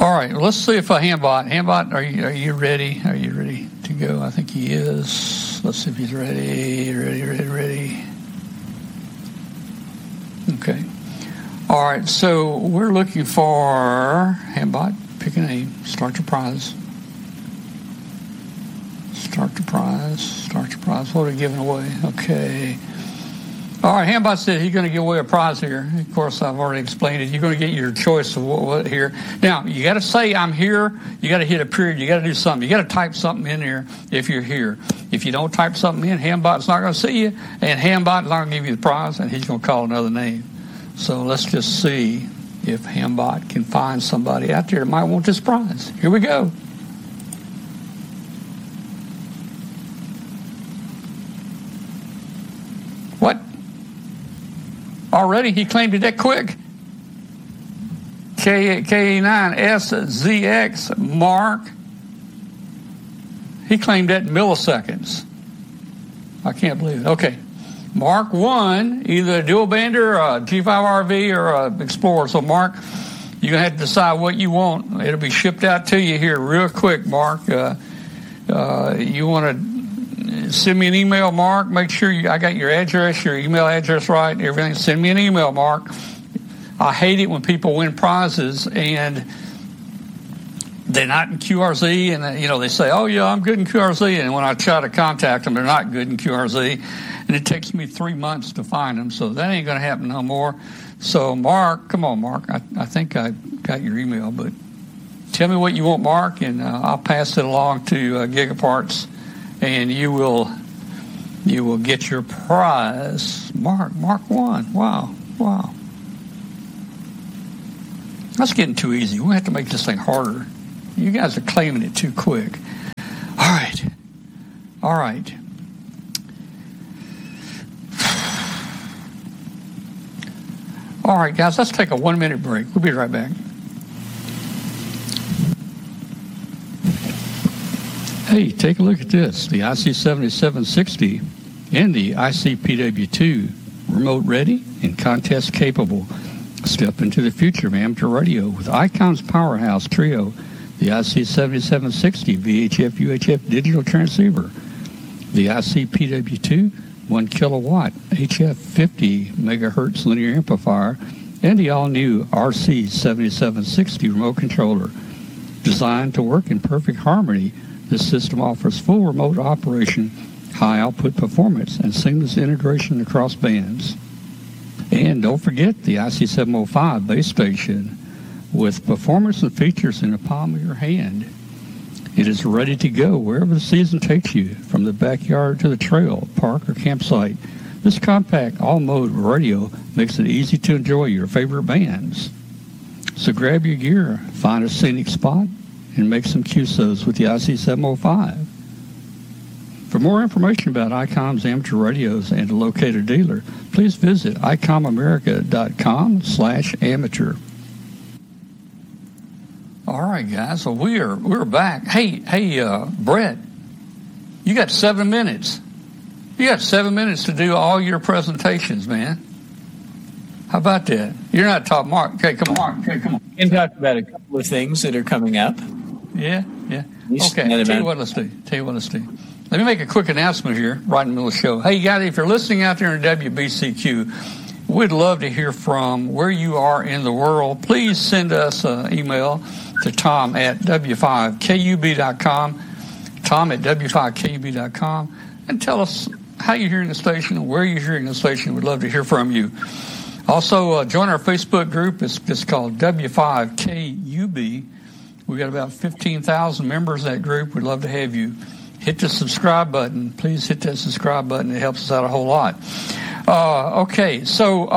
All right, let's see if Hambot, are you ready? Are you ready to go? I think he is. Let's see if he's ready. Ready. Okay. All right, so we're looking for Hambot. Pick a name. Start your prize. Start your prize. What are we giving away? Okay. All right, Hambot said he's going to give away a prize here. Of course, I've already explained it. You're going to get your choice of what here. Now, you got to say, I'm here. You got to hit a period. You got to do something. You got to type something in there if you're here. If you don't type something in, Hambot's not going to see you, and Hambot's not going to give you the prize, and he's going to call another name. So let's just see if Hambot can find somebody out there that might want this prize. Here we go. What? Already? He claimed it that quick? K9SZX Mark. He claimed that in milliseconds. I can't believe it. Okay. Mark won either a dual bander, a G5RV, or an Explorer. So, Mark, you're going to have to decide what you want. It'll be shipped out to you here real quick, Mark. You want to send me an email, Mark. Make sure I got your address, your email address right, everything. Send me an email, Mark. I hate it when people win prizes and they're not in QRZ, and they say, "Oh yeah, I'm good in QRZ," and when I try to contact them, they're not good in QRZ, and it takes me 3 months to find them. So that ain't going to happen no more. So, Mark, come on, Mark. I think I got your email, but tell me what you want, Mark, and I'll pass it along to Gigaparts. And you will get your prize. Mark won. Wow. That's getting too easy. We have to make this thing harder. You guys are claiming it too quick. All right. All right, guys, let's take a 1-minute break. We'll be right back. Hey, take a look at this. The IC7760 and the ICPW2, remote ready and contest capable. Step into the future of amateur radio with ICOM's powerhouse trio, the IC7760 VHF-UHF digital transceiver, the ICPW2 1 kilowatt HF 50 megahertz linear amplifier, and the all-new RC7760 remote controller. Designed to work in perfect harmony, this system offers full remote operation, high output performance, and seamless integration across bands. And don't forget the IC705 base station with performance and features in the palm of your hand. It is ready to go wherever the season takes you, from the backyard to the trail, park, or campsite. This compact all-mode radio makes it easy to enjoy your favorite bands. So grab your gear, find a scenic spot, and make some QSOs with the IC705. For more information about ICOM's amateur radios and to locate a dealer, please visit icomamerica.com/amateur. All right, guys, so we're back. Hey, Brett, you got 7 minutes. You got 7 minutes to do all your presentations, man. How about that? You're not top Mark. Okay, come on. We can talk about a couple of things that are coming up. Yeah. Okay, tell you what, let's do. Let me make a quick announcement here, right in the middle of the show. Hey, guys, if you're listening out there in WBCQ, we'd love to hear from where you are in the world. Please send us an email to Tom at W5KUB.com, Tom at W5KUB.com, and tell us how you're hearing the station and where you're hearing the station. We'd love to hear from you. Also, join our Facebook group. It's called W5KUB. We've got about 15,000 members in that group. We'd love to have you. Hit the subscribe button. Please hit that subscribe button. It helps us out a whole lot. Okay, so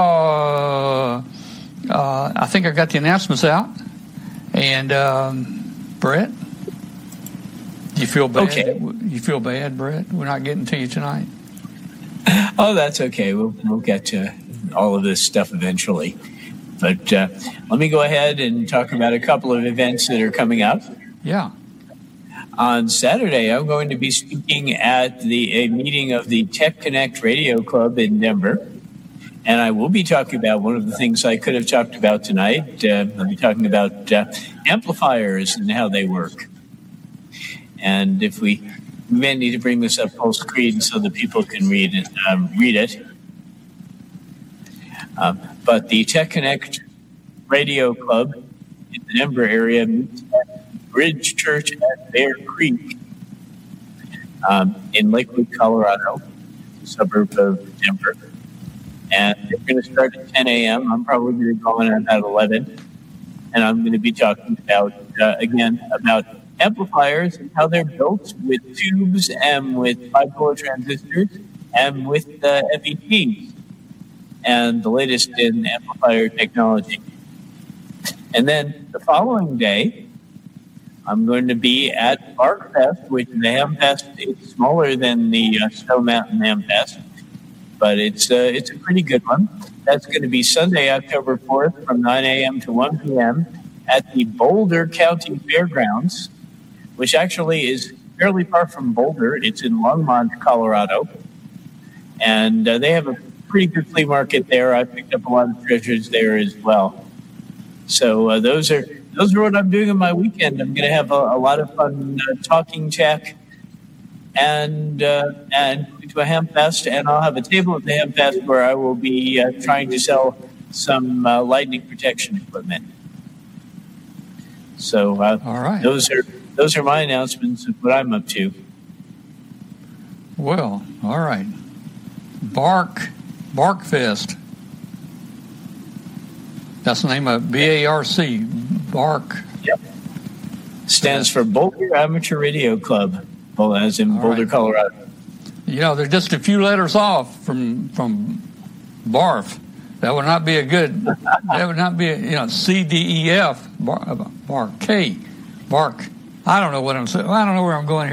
I think I got the announcements out. And Brett, do you feel bad? Okay. You feel bad, Brett? We're not getting to you tonight. Oh, that's okay. We'll get to all of this stuff eventually. But let me go ahead and talk about a couple of events that are coming up. Yeah. On Saturday, I'm going to be speaking at a meeting of the Tech Connect Radio Club in Denver. And I will be talking about one of the things I could have talked about tonight. I'll be talking about amplifiers and how they work. And if we may need to bring this up full screen so that people can read it. But the Tech Connect Radio Club in the Denver area meets at Bridge Church at Bear Creek in Lakewood, Colorado, a suburb of Denver. And they're going to start at 10 a.m. I'm probably going to go in at about 11. And I'm going to be talking about, again, about amplifiers and how they're built with tubes and with bipolar transistors and with FETs and the latest in amplifier technology. And then the following day, I'm going to be at BarkFest, which is the Hamfest. It's smaller than the Stone Mountain Hamfest, but it's a pretty good one. That's going to be Sunday, October 4th from 9 a.m. to 1 p.m. at the Boulder County Fairgrounds, which actually is fairly far from Boulder. It's in Longmont, Colorado. And they have a pretty good flea market there. I picked up a lot of treasures there as well. So those are what I'm doing on my weekend. I'm going to have a lot of fun talking tech and going to a Hamfest, and I'll have a table at the Hamfest where I will be trying to sell some lightning protection equipment. So all right. Those are my announcements of what I'm up to. Well, all right. BarkFest. That's the name of B-A-R-C. Bark. Yep. Stands for Boulder Amateur Radio Club, as in Boulder, right. Colorado. You know, they're just a few letters off from BARF. That would not be a good. That would not be CDEF. Bark. I don't know what I'm saying. I don't know where I'm going here.